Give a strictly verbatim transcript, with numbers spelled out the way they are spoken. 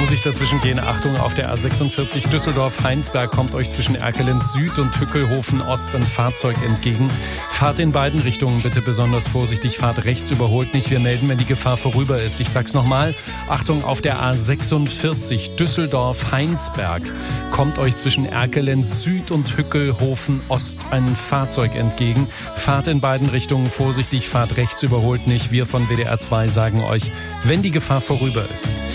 Vorsicht dazwischen gehen. Achtung, auf der A sechsundvierzig Düsseldorf-Heinsberg kommt euch zwischen Erkelenz Süd und Hückelhofen Ost ein Fahrzeug entgegen. Fahrt in beiden Richtungen bitte besonders vorsichtig. Fahrt rechts, überholt nicht. Wir melden, wenn die Gefahr vorüber ist. Ich sag's nochmal. Achtung, auf der A sechsundvierzig Düsseldorf-Heinsberg kommt euch zwischen Erkelenz Süd und Hückelhofen Ost ein Fahrzeug entgegen. Fahrt in beiden Richtungen vorsichtig. Fahrt rechts, überholt nicht. Wir von W D R zwei sagen euch, wenn die Gefahr vorüber ist.